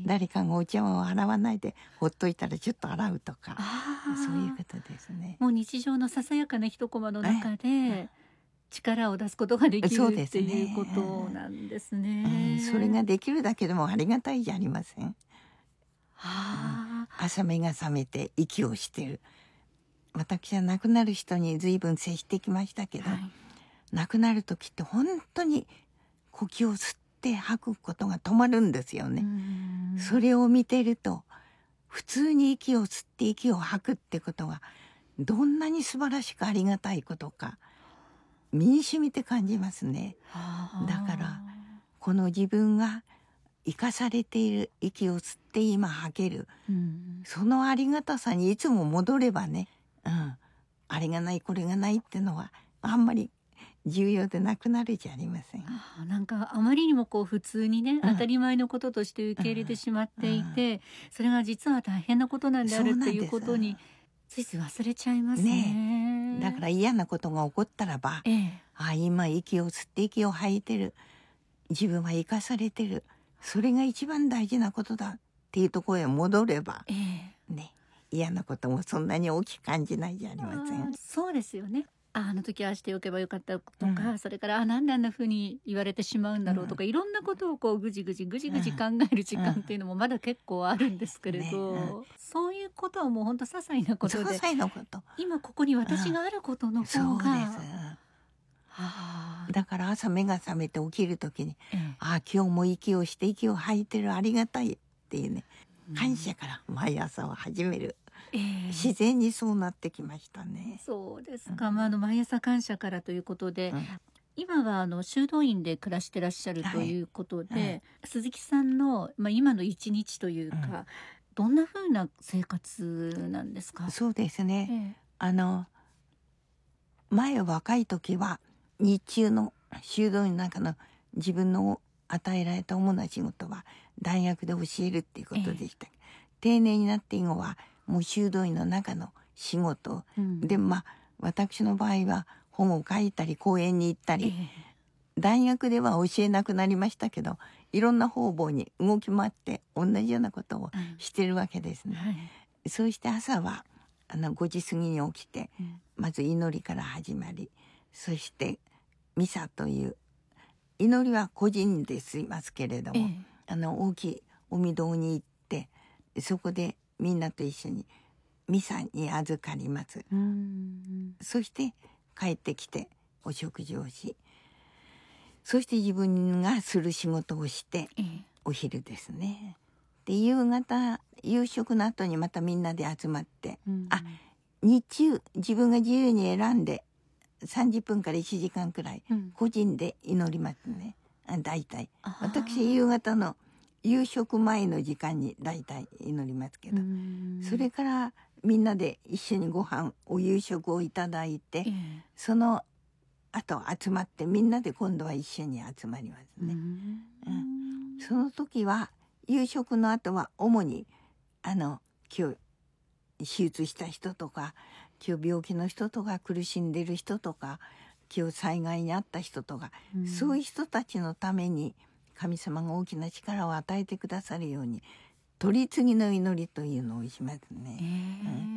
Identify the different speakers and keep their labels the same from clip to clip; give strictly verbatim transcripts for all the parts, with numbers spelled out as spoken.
Speaker 1: 誰かがお茶碗を洗わないでほっといたらちょっと洗うとか、そういうことですね。
Speaker 2: もう日常のささやかな一コマの中で力を出すことができるっていうことなんですね。
Speaker 1: うん、それができるだけでもありがたいじゃありません。
Speaker 2: はあ、
Speaker 1: うん、朝目が覚めて息をしてる。私は亡くなる人に随分接してきましたけど、はい、亡くなる時って本当に呼吸を吸って吐くことが止まるんですよね。それを見てると普通に息を吸って息を吐くってことがどんなに素晴らしくありがたいことか身に染みて感じますね。だからこの自分が生かされている息を吸って今吐ける、うん、そのありがたさにいつも戻ればね、うん、あれがないこれがないってのはあんまり重要でなくなるじゃありません。
Speaker 2: あ、なんかあまりにもこう普通にね、うん、当たり前のこととして受け入れてしまっていて、うん、それが実は大変なことなんであるっていうことについつい忘れちゃいます ね,
Speaker 1: ね。だから嫌なことが起こったらば、ええ、あ今息を吸って息を吐いてる、自分は生かされてる、それが一番大事なことだっていうところへ戻れば、ええ、ね、嫌なこともそんなに大きく感じないじゃありません。
Speaker 2: そうですよね。あの時ああしておけばよかったとか、うん、それからあなんであんな風に言われてしまうんだろうとか、うん、いろんなことをこうぐじぐじぐじぐじ考える時間っていうのもまだ結構あるんですけれど、うんね、うん、そういうことはもう本当些細なことで、
Speaker 1: 些細なこと、
Speaker 2: 今ここに私があることの方が、
Speaker 1: うん、そうです。だから朝目が覚めて起きる時に、ええ、ああ今日も息をして息を吐いてるありがたいっていうね、感謝から毎朝を始める、えー、自然にそうなってきましたね。
Speaker 2: そうですか、うん、まあ、あの毎朝感謝からということで、うん、今はあの修道院で暮らしてらっしゃるということで、はいはい、鈴木さんの、まあ、今の一日というか、うん、どんな風な生活なんですか？
Speaker 1: そうですね、えー、あの前若い時は日中の修道院の中の自分の与えられた主な仕事は大学で教えるっていうことでした、えー、定年になって以後はもう修道院の中の仕事、うん、でまあ私の場合は本を書いたり講演に行ったり、えー、大学では教えなくなりましたけどいろんな方々に動き回って同じようなことをしてるわけですね、うんはい、そうして朝はあのごじ過ぎに起きて、うん、まず祈りから始まり、そしてミサという祈りは個人でしますけれども、ええ、あの大きいお御堂に行ってそこでみんなと一緒にミサに預かります。うんそして帰ってきてお食事をし、そして自分がする仕事をして、ええ、お昼ですね。で夕方夕食の後にまたみんなで集まって、うん、あ日中自分が自由に選んでさんじゅっぷんからいちじかんくらい個人で祈りますね、うん、だいたい私夕方の夕食前の時間にだいたい祈りますけど、それからみんなで一緒にご飯お夕食をいただいて、えー、その後集まってみんなで今度は一緒に集まりますね、うん、その時は夕食の後は主にあの今日手術した人とか今日病気の人とか苦しんでる人とか今日災害に遭った人とか、うん、そういう人たちのために神様が大きな力を与えてくださるように取り次ぎの祈りというのをしますね、えーうん、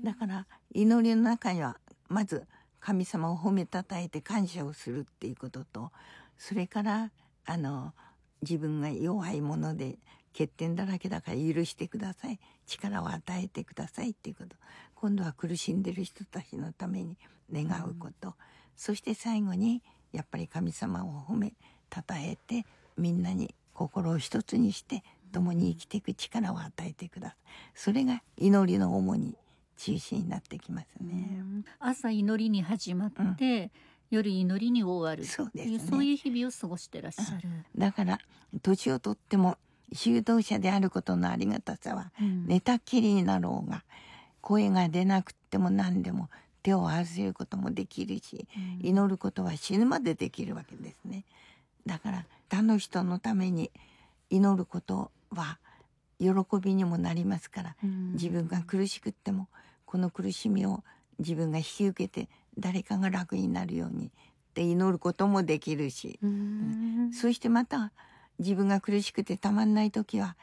Speaker 1: だから祈りの中にはまず神様を褒めたたえて感謝をするっていうことと、それからあの自分が弱いもので欠点だらけだから許してください、力を与えてくださいっていうこと、今度は苦しんでる人たちのために願うこと、うん、そして最後にやっぱり神様を褒めたたえてみんなに心を一つにして共に生きていく力を与えてください、それが祈りの主に中心になってきますね、うん、
Speaker 2: 朝祈りに始まって、うん夜祈りに終わる
Speaker 1: そうですね、
Speaker 2: そういう日々を過ごしてらっしゃる、
Speaker 1: うん、だから年をとっても修道者であることのありがたさは、うん、寝たきりになろうが声が出なくても何でも手を合わせることもできるし、うん、祈ることは死ぬまでできるわけですね。だから他の人のために祈ることは喜びにもなりますから、うん、自分が苦しくってもこの苦しみを自分が引き受けて誰かが楽になるようにって祈ることもできるし、うん、そしてまた自分が苦しくてたまんない時は